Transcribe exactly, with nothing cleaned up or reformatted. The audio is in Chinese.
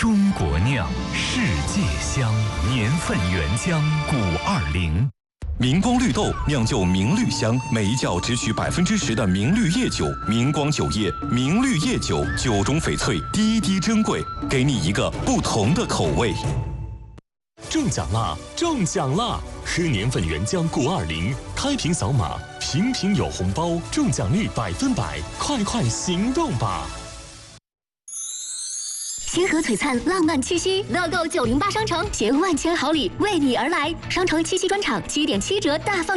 中国酿，世界香，年份原浆五二零。 明光绿豆酿就明绿香，每一窖只取百分之十的明绿叶酒。明光酒业明绿叶酒，酒中翡翠，滴滴珍贵，给你一个不同的口味。 中奖啦！中奖啦！喝年份原浆谷二零，开瓶扫码，瓶瓶有红包，中奖率百分百，快快行动吧！ 星河璀璨，浪漫七夕，乐购九零八商城携万千好礼为你而来。商城七夕专场七点七折大放。